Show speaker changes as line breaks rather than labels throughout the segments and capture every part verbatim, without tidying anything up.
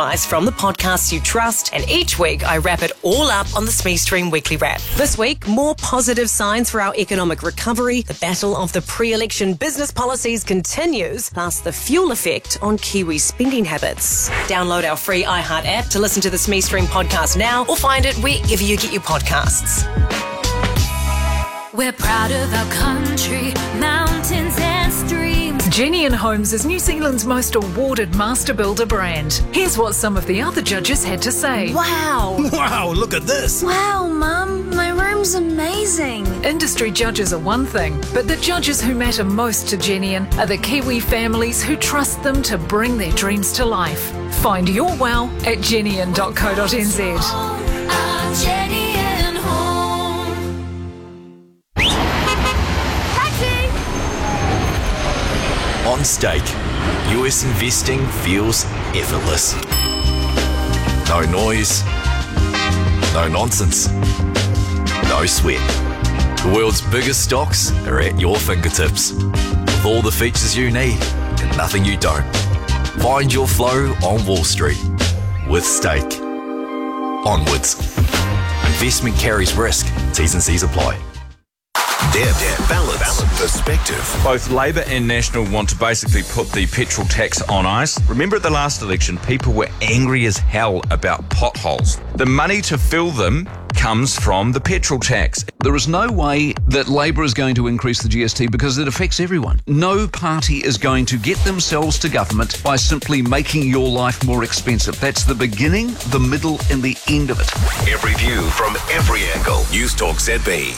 From the podcasts you trust, and each week I wrap it all up on the Smee Stream Weekly Wrap. This week, more positive signs for our economic recovery, the battle of the pre-election business policies continues, plus the fuel effect on Kiwi spending habits. Download our free iHeart app to listen to the Smee Stream podcast now, or find it wherever you get your podcasts.
We're proud of our country, mountains and streams.
Genian Homes is New Zealand's most awarded master builder brand. Here's what some of the other judges had to say.
Wow.
Wow, look at this.
Wow, Mum, my room's amazing.
Industry judges are one thing, but the judges who matter most to Genian are the Kiwi families who trust them to bring their dreams to life. Find your wow at genian dot co dot n z.
On Stake, U S investing feels effortless. No noise, no nonsense, no sweat. The world's biggest stocks are at your fingertips, with all the features you need and nothing you don't. Find your flow on Wall Street with Stake. Onwards. Investment carries risk. T's and C's apply.
Deb, Deb, balance, balance, perspective.
Both Labour and National want to basically put the petrol tax on ice. Remember at the last election, people were angry as hell about potholes. The money to fill them comes from the petrol tax.
There is no way that Labour is going to increase the G S T because it affects everyone. No party is going to get themselves to government by simply making your life more expensive. That's the beginning, the middle and the end of it.
Every view from every angle. News Talk Z B.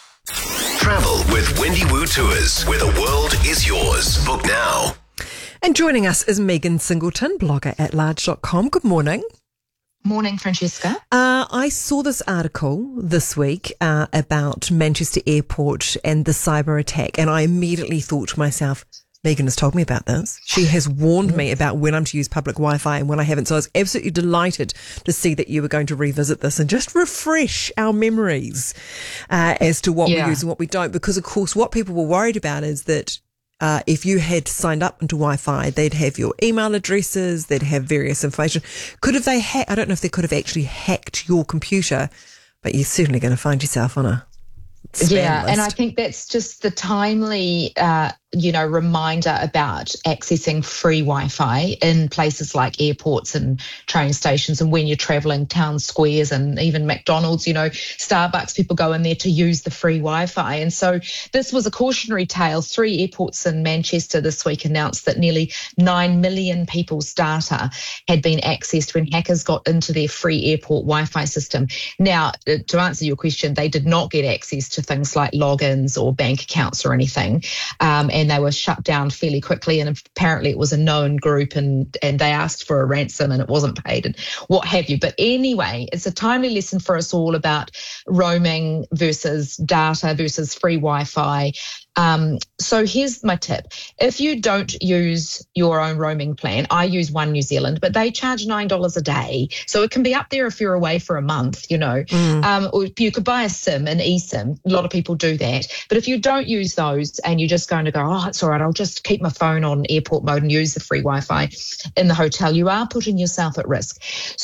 Travel with Wendy Wu Tours, where the world is yours. Book now.
And joining us is Megan Singleton, blogger at large dot com. Good morning.
Morning, Francesca.
Uh, I saw this article this week uh, about Manchester Airport and the cyber attack, and I immediately thought to myself, Megan has told me about this. She has warned me about when I'm to use public Wi-Fi and when I haven't. So I was absolutely delighted to see that you were going to revisit this and just refresh our memories uh, as to what yeah. we use and what we don't. Because, of course, what people were worried about is that uh, if you had signed up into Wi-Fi, they'd have your email addresses, they'd have various information. Could have they ha- I don't know if they could have actually hacked your computer, but you're certainly going to find yourself on a spam
Yeah,
list.
and I think that's just the timely uh, you know, reminder about accessing free Wi-Fi in places like airports and train stations, and when you're travelling, town squares and even McDonald's, you know, Starbucks, people go in there to use the free Wi-Fi. And so this was a cautionary tale. Three airports in Manchester this week announced that nearly nine million people's data had been accessed when hackers got into their free airport Wi-Fi system. Now, to answer your question, they did not get access to things like logins or bank accounts or anything. Um, and they were shut down fairly quickly, and apparently it was a known group, and, and they asked for a ransom and it wasn't paid and what have you. But anyway, it's a timely lesson for us all about roaming versus data versus free Wi-Fi. Um, so here's my tip. If you don't use your own roaming plan, I use One New Zealand, but they charge nine dollars a day. So it can be up there if you're away for a month, you know. Mm. Um, or you could buy a SIM, an eSIM. A lot of people do that. But if you don't use those and you're just going to go, oh, it's all right, I'll just keep my phone on airport mode and use the free Wi-Fi in the hotel, you are putting yourself at risk.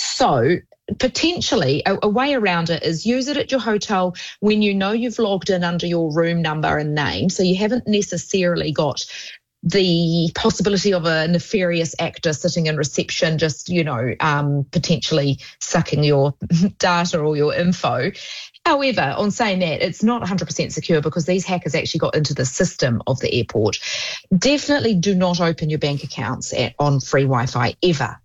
So potentially a, a way around it is use it at your hotel when you know you've logged in under your room number and name, so you haven't necessarily got the possibility of a nefarious actor sitting in reception just, you know, um, potentially sucking your data or your info. However, on saying that, it's not one hundred percent secure because these hackers actually got into the system of the airport. Definitely do not open your bank accounts at, on free Wi-Fi ever.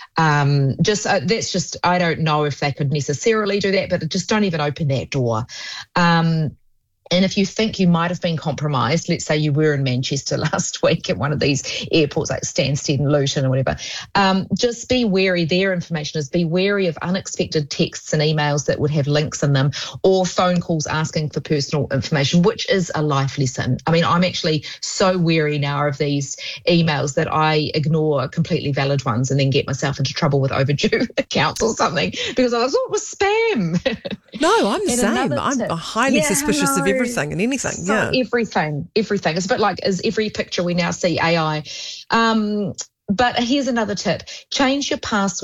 Um, just uh, that's just, I don't know if they could necessarily do that, but just don't even open that door. Um, And if you think you might have been compromised, let's say you were in Manchester last week at one of these airports like Stansted and Luton or whatever, um, just be wary. Their information is be wary of unexpected texts and emails that would have links in them, or phone calls asking for personal information, which is a life lesson. I mean, I'm actually so wary now of these emails that I ignore completely valid ones and then get myself into trouble with overdue accounts or something because I thought it was spam.
No, I'm the
And
same. I'm
tip-
highly
Yeah,
suspicious of
no.
everything and anything.
So
yeah.
everything, everything. It's a bit like as every picture we now see A I. Um, but here's another tip. Change your password